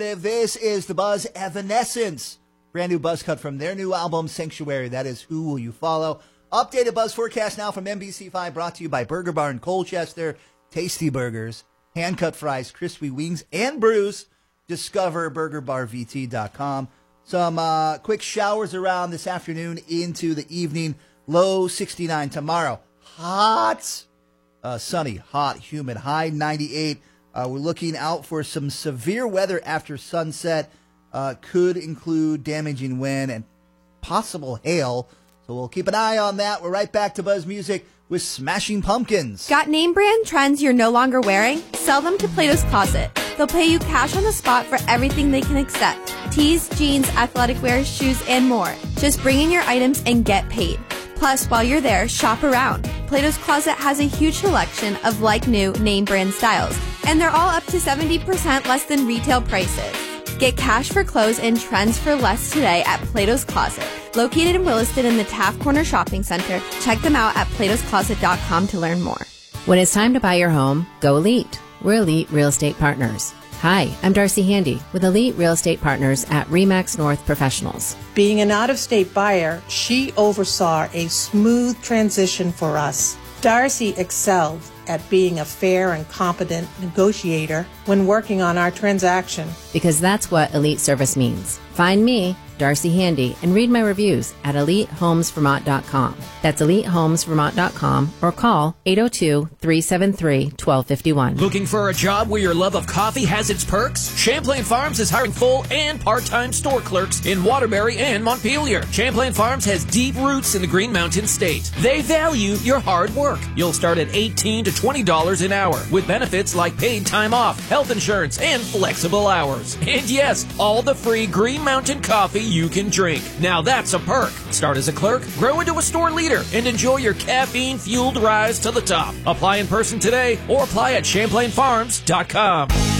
This is the Buzz Evanescence. Brand new buzz cut from their new album, Sanctuary. That is Who Will You Follow? Updated buzz forecast now from NBC5, brought to you by Burger Bar in Colchester. Tasty burgers, hand-cut fries, crispy wings, and brews. Discover BurgerBarVT.com. Some quick showers around this afternoon into the evening. Low 69 tomorrow. Hot. Sunny, hot, humid, high 98. We're looking out for some severe weather after sunset. Could include damaging wind and possible hail. So we'll keep an eye on that. We're right back to Buzz Music with Smashing Pumpkins. Got name brand trends you're no longer wearing? Sell them to Plato's Closet. They'll pay you cash on the spot for everything they can accept. Tees, jeans, athletic wear, shoes, and more. Just bring in your items and get paid. Plus, while you're there, shop around. Plato's Closet has a huge selection of like-new name brand styles, and they're all up to 70% less than retail prices. Get cash for clothes and trends for less today at Plato's Closet. Located in Williston in the Taft Corner Shopping Center, check them out at platoscloset.com to learn more. When it's time to buy your home, go Elite. We're Elite Real Estate Partners. Hi, I'm Darcy Handy with Elite Real Estate Partners at RE/MAX North Professionals. Being an out-of-state buyer, she oversaw a smooth transition for us. Darcy excelled at being a fair and competent negotiator when working on our transaction. Because that's what Elite Service means. Find me, Darcy Handy, and read my reviews at EliteHomesVermont.com. That's EliteHomesVermont.com or call 802-373-1251. Looking for a job where your love of coffee has its perks? Champlain Farms is hiring full and part-time store clerks in Waterbury and Montpelier. Champlain Farms has deep roots in the Green Mountain State. They value your hard work. You'll start at $18 to $20 an hour with benefits like paid time off, health insurance, and flexible hours. And yes, all the free Green Mountain coffee you can drink. Now that's a perk. Start as a clerk, grow into a store leader, and enjoy your caffeine-fueled rise to the top. Apply in person today or apply at ChamplainFarms.com.